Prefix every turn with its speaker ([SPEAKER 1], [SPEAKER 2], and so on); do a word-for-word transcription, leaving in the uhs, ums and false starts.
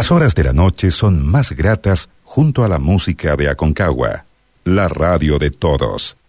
[SPEAKER 1] Las horas de la noche son más gratas junto a la música de Aconcagua, la radio de todos.